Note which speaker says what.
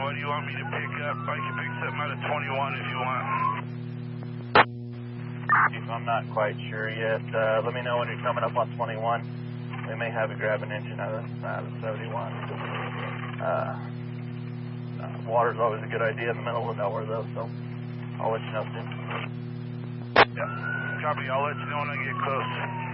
Speaker 1: what do you want me to pick up? I can pick something out of 21 if you want.
Speaker 2: I'm not quite sure yet. Let me know when you're coming up on 21. We may have you grab an engine out of 71. Water's always a good idea in the middle of nowhere, though, so I'll let you know soon.
Speaker 1: Yeah. Copy. I'll let you know when I get close.